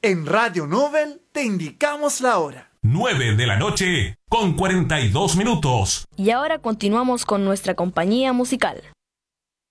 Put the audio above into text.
En Radio Nobel te indicamos la hora. 9:42 p.m. Y ahora continuamos con nuestra compañía musical.